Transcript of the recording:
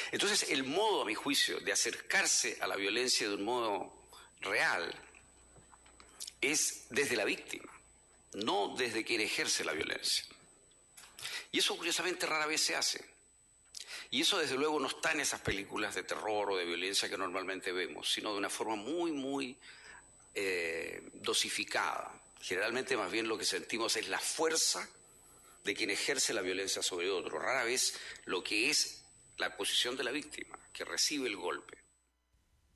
Entonces, el modo, a mi juicio, de acercarse a la violencia de un modo real es desde la víctima, no desde quien ejerce la violencia. Y eso, curiosamente, rara vez se hace. Y eso, desde luego, no está en esas películas de terror o de violencia que normalmente vemos, sino de una forma muy, muy dosificada. Generalmente, más bien, lo que sentimos es la fuerza de quien ejerce la violencia sobre otro. Rara vez lo que es la posición de la víctima, que recibe el golpe.